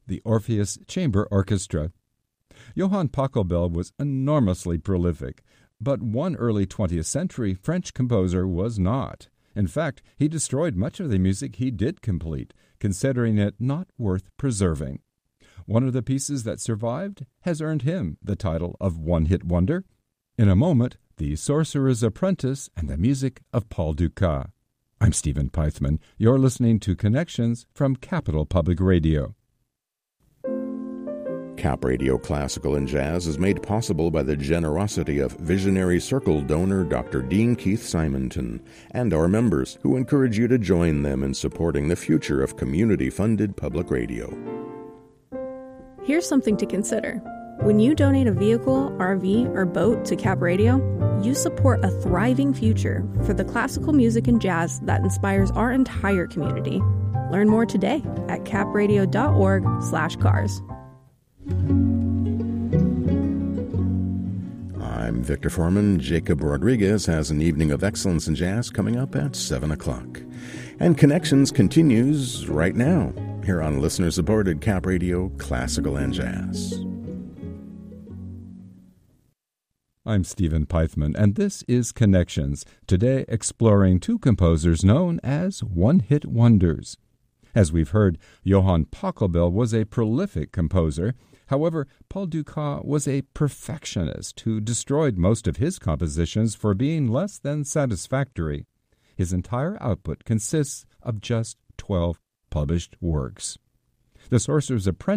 the Orpheus Chamber Orchestra. Johann Pachelbel was enormously prolific, but one early 20th century French composer was not. In fact, he destroyed much of the music he did complete, considering it not worth preserving. One of the pieces that survived has earned him the title of one-hit wonder. In a moment, The Sorcerer's Apprentice and the music of Paul Dukas. I'm Stephen Pythman. You're listening to Connections from Capital Public Radio. Cap Radio Classical and Jazz is made possible by the generosity of Visionary Circle donor Dr. Dean Keith Simonton and our members, who encourage you to join them in supporting the future of community-funded public radio. Here's something to consider. When you donate a vehicle, RV, or boat to Cap Radio, you support a thriving future for the classical music and jazz that inspires our entire community. Learn more today at capradio.org/cars. I'm Victor Foreman. Jacob Rodriguez has an evening of excellence in jazz coming up at 7 o'clock. And Connections continues right now here on listener-supported Cap Radio Classical and Jazz. I'm Stephen Pythman, and this is Connections, today exploring two composers known as one-hit wonders. As we've heard, Johann Pachelbel was a prolific composer. However, Paul Dukas was a perfectionist who destroyed most of his compositions for being less than satisfactory. His entire output consists of just 12 published works. The Sorcerer's Apprentice